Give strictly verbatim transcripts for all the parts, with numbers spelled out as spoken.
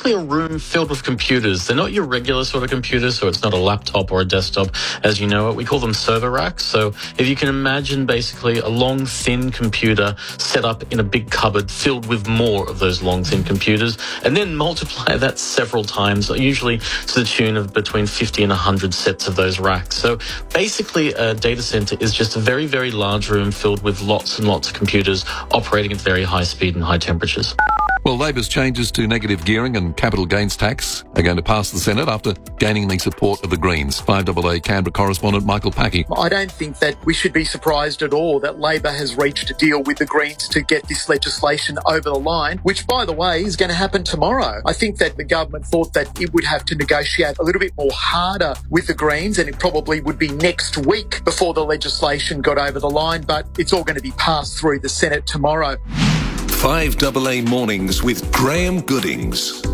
basically a room filled with computers. They're not your regular sort of computers, so it's not a laptop or a desktop as you know it. We call them server racks. So if you can imagine basically a long, thin computer set up in a big cupboard filled with more of those long, thin computers, and then multiply that several times, usually to the tune of between fifty and one hundred sets of those racks. So basically a data center is just a very, very large room filled with lots and lots of computers operating at very high speed and high temperatures. Well, Labor's changes to negative gearing and capital gains tax are going to pass the Senate after gaining the support of the Greens. five A A Canberra correspondent Michael Packey. I don't think that we should be surprised at all that Labor has reached a deal with the Greens to get this legislation over the line, which, by the way, is going to happen tomorrow. I think that the government thought that it would have to negotiate a little bit more harder with the Greens, and it probably would be next week before the legislation got over the line, but it's all going to be passed through the Senate tomorrow. five A A Mornings with Graham Goodings.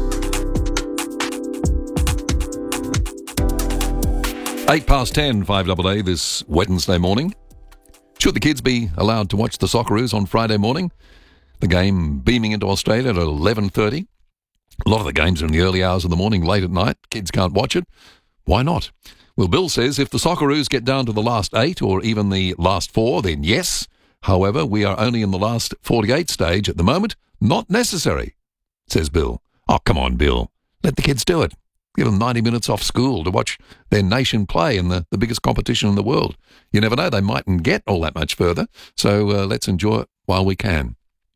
Eight past ten, five A A this Wednesday morning. Should the kids be allowed to watch the Socceroos on Friday morning? The game beaming into Australia at eleven thirty. A lot of the games are in the early hours of the morning, late at night. Kids can't watch it. Why not? Well, Bill says if the Socceroos get down to the last eight or even the last four, then yes. However, we are only in the last forty-eight stage at the moment. Not necessary, says Bill. Oh, come on, Bill. Let the kids do it. Give them ninety minutes off school to watch their nation play in the, the biggest competition in the world. You never know, they mightn't get all that much further, so uh, let's enjoy it while we can.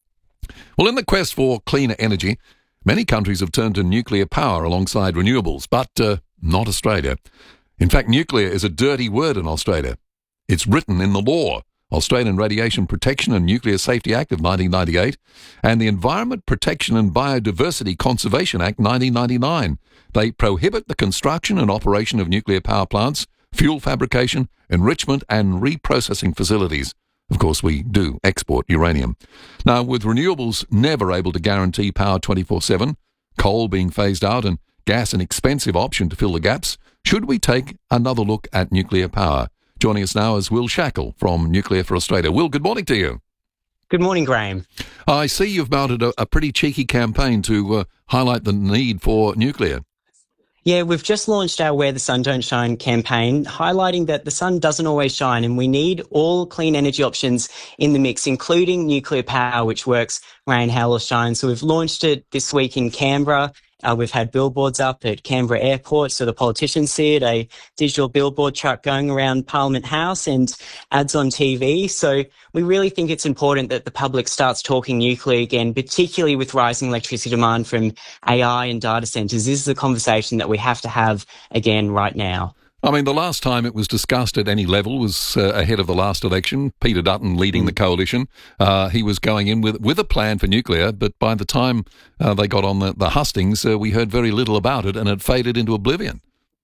Well, in the quest for cleaner energy, many countries have turned to nuclear power alongside renewables, but uh, not Australia. In fact, nuclear is a dirty word in Australia. It's written in the law. Australian Radiation Protection and Nuclear Safety Act of nineteen ninety-eight and the Environment Protection and Biodiversity Conservation Act nineteen ninety-nine. They prohibit the construction and operation of nuclear power plants, fuel fabrication, enrichment and reprocessing facilities. Of course, we do export uranium. Now, with renewables never able to guarantee power twenty-four seven, coal being phased out and gas an expensive option to fill the gaps, should we take another look at nuclear power? Joining us now is Will Shackle from Nuclear for Australia. Will, good morning to you. Good morning, Graham. I see you've mounted a, a pretty cheeky campaign to uh, highlight the need for nuclear. Yeah, we've just launched our Where the Sun Don't Shine campaign, highlighting that the sun doesn't always shine and we need all clean energy options in the mix, including nuclear power, which works rain, hail or shine. So we've launched it this week in Canberra. Uh, we've had billboards up at Canberra Airport so the politicians see it, a digital billboard truck going around Parliament House and ads on T V. So we really think it's important that the public starts talking nuclear again, particularly with rising electricity demand from A I and data centres. This is a conversation that we have to have again right now. I mean, the last time it was discussed at any level was uh, ahead of the last election. Peter Dutton leading mm. the coalition. Uh, he was going in with with a plan for nuclear, but by the time uh, they got on the, the hustings, uh, we heard very little about it and it faded into oblivion.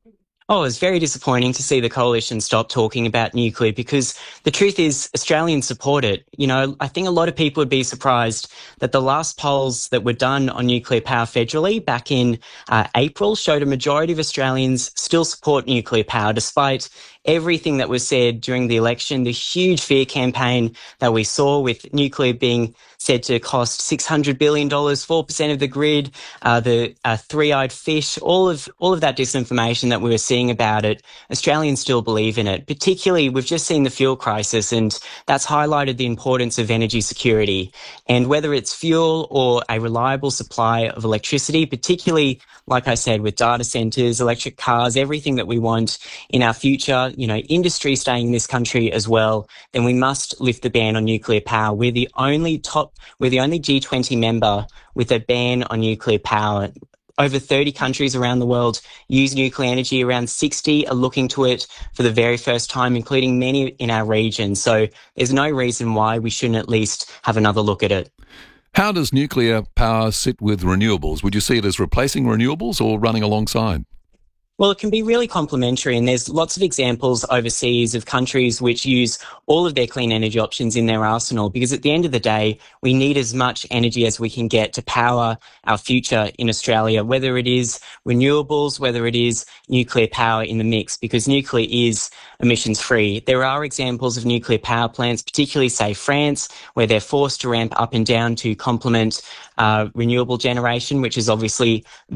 Oh, it's very disappointing to see the coalition stop talking about nuclear because the truth is Australians support it. You know, I think a lot of people would be surprised that the last polls that were done on nuclear power federally back in uh, April showed a majority of Australians still support nuclear power despite everything that was said during the election, the huge fear campaign that we saw with nuclear being said to cost six hundred billion dollars, four percent of the grid, uh, the uh, three-eyed fish, all of all of that disinformation that we were seeing about it. Australians still believe in it. Particularly, we've just seen the fuel crisis, and that's highlighted the importance of energy security. And whether it's fuel or a reliable supply of electricity, particularly, like I said, with data centres, electric cars, everything that we want in our future, you know, industry staying in this country as well, then we must lift the ban on nuclear power. We're the only top We're the only G twenty member with a ban on nuclear power. Over thirty countries around the world use nuclear energy. Around sixty are looking to it for the very first time, including many in our region. So there's no reason why we shouldn't at least have another look at it. How does nuclear power sit with renewables? Would you see it as replacing renewables or running alongside? Well, it can be really complementary, and there's lots of examples overseas of countries which use all of their clean energy options in their arsenal, because at the end of the day, we need as much energy as we can get to power our future in Australia, whether it is renewables, whether it is nuclear power in the mix, because nuclear is emissions free. There are examples of nuclear power plants, particularly, say, France, where they're forced to ramp up and down to complement uh, renewable generation, which is obviously